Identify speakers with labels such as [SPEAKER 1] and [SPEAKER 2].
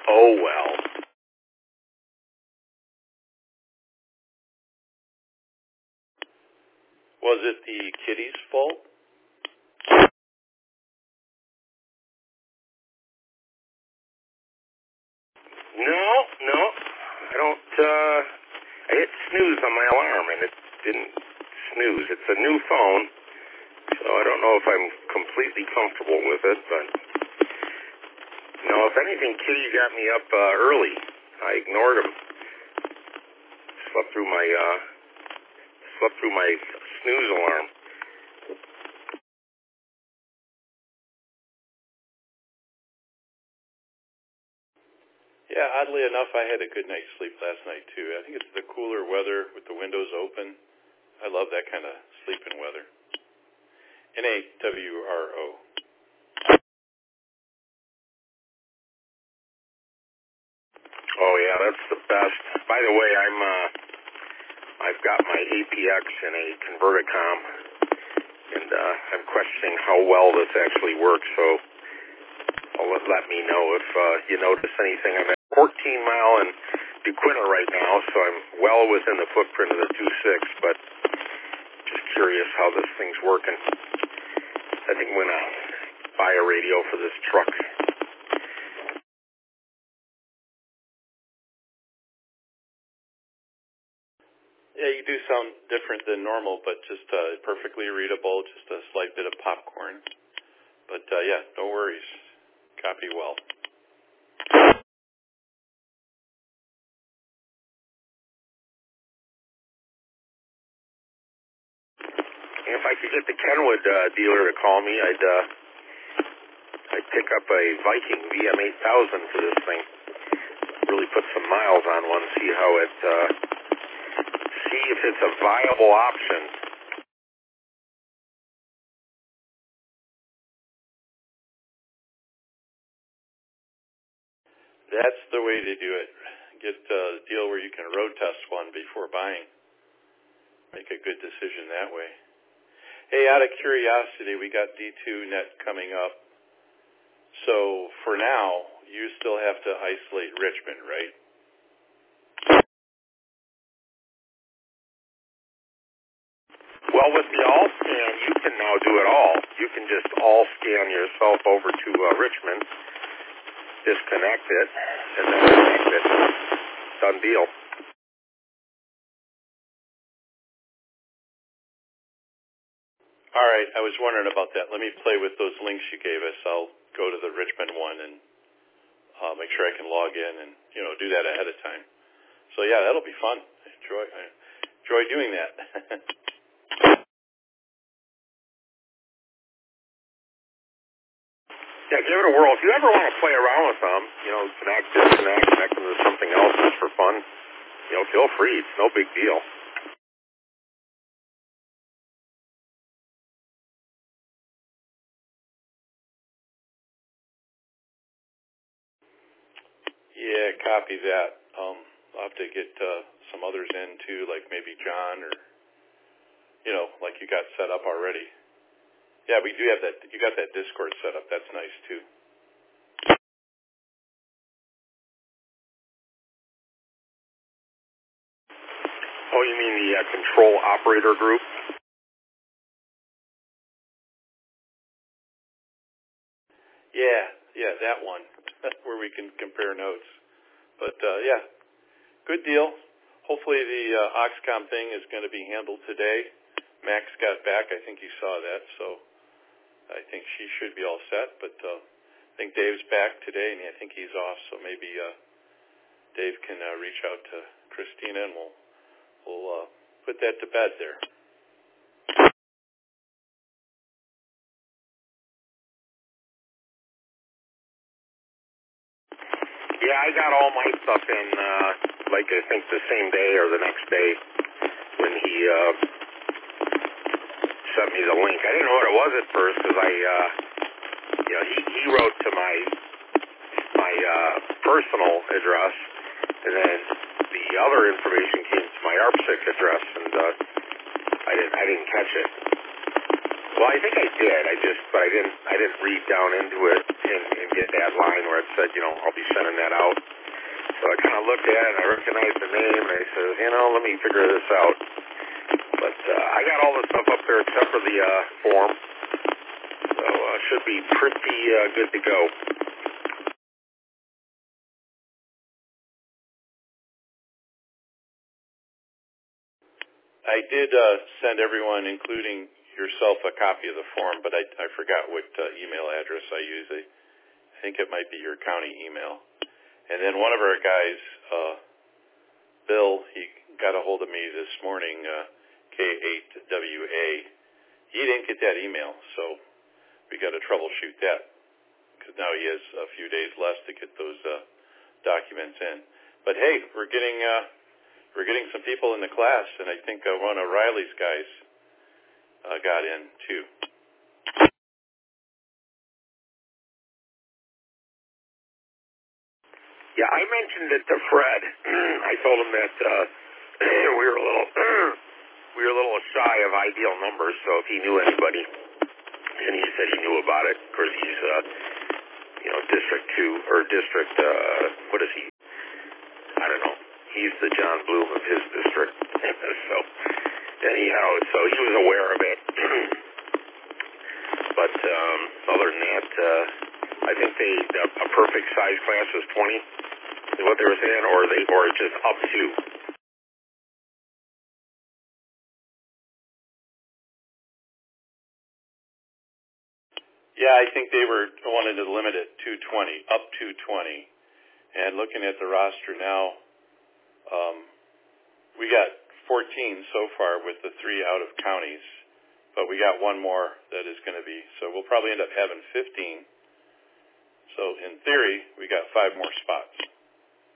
[SPEAKER 1] Oh, well.
[SPEAKER 2] Was it the kitty's fault?
[SPEAKER 1] No. I don't, I hit snooze on my alarm, and it didn't snooze. It's a new phone, so I don't know if I'm completely comfortable with it, but, if anything, Kitty got me up early. I ignored him. Slept through my snooze alarm.
[SPEAKER 2] Yeah, oddly enough, I had a good night's sleep last night, too. I think it's the cooler weather with the windows open. I love that kind of sleeping weather. NAWRO.
[SPEAKER 1] Oh, yeah, that's the best. By the way, I've got my APX in a Converticom, and I'm questioning how well this actually works, so let me know if you notice anything. I'm at 14-mile in DeQuinta right now, so I'm well within the footprint of the 2.6, but just curious how this thing's working. I think I'm going to buy a radio for this truck.
[SPEAKER 2] Yeah, you do sound different than normal, but just perfectly readable, just a slight bit of popcorn. But, yeah, no worries. Copy well.
[SPEAKER 1] If I could get the Kenwood dealer to call me, I'd pick up a Viking VM8000 for this thing. Really put some miles on one, see if it's a viable option.
[SPEAKER 2] That's the way to do it. Get a deal where you can road test one before buying. Make a good decision that way. Hey, out of curiosity, we got D2Net coming up. So for now, you still have to isolate Richmond, right?
[SPEAKER 1] Well, with the all-scan, you can now do it all. You can just all-scan yourself over to Richmond, disconnect it, and then connect it. Done deal.
[SPEAKER 2] All right, I was wondering about that. Let me play with those links you gave us. I'll go to the Richmond one and make sure I can log in and, do that ahead of time. So, yeah, that'll be fun. I enjoy doing that.
[SPEAKER 1] Yeah, give it a whirl. If you ever want to play around with them, connect, disconnect, connect them to something else just for fun, feel free. It's no big deal.
[SPEAKER 2] Yeah, copy that. I'll have to get some others in, too, like maybe John or, like you got set up already. Yeah, we do have that. You got that Discord set up. That's nice, too.
[SPEAKER 1] Oh, you mean the control operator group?
[SPEAKER 2] Yeah, that one, where we can compare notes. But, yeah, good deal. Hopefully the Oxcom thing is going to be handled today. Max got back. I think you saw that, so I think she should be all set. But I think Dave's back today, and I think he's off, so maybe Dave can reach out to Christina, and we'll put that to bed there.
[SPEAKER 1] Yeah, I got all my stuff in, I think the same day or the next day when he sent me the link. I didn't know what it was at first because he wrote to my personal address, and then the other information came to my ARPSIC address, and I didn't catch it. Well, I think I did. But I didn't read down into it and get that line where it said, I'll be sending that out. So I kind of looked at it, and I recognized the name, and I said, let me figure this out. But I got all the stuff up there except for the form, so should be pretty good to go.
[SPEAKER 2] I did send everyone, including yourself, a copy of the form, but I forgot what email address I use. I think it might be your county email. And then one of our guys, Bill, he got a hold of me this morning, K8WA. He didn't get that email, so we got to troubleshoot that because now he has a few days less to get those documents in. But hey, we're getting some people in the class, and I think one of Riley's guys got in too.
[SPEAKER 1] Yeah, I mentioned it to Fred. I told him that we were a little shy of ideal numbers, so if he knew anybody, and he said he knew about it. Of course, he's District 2 or District what is he? I don't know. He's the John Bloom of his district. So anyhow, so he was aware of it. But other than that, I think a perfect size class was 20. Is what they were saying, or just up to.
[SPEAKER 2] Yeah, I think they wanted to limit it to 20, up to 20. And looking at the roster now, we got 14 so far with the 3 out of counties, but we got one more that is going to be. So we'll probably end up having 15. So in theory, we got 5 more spots.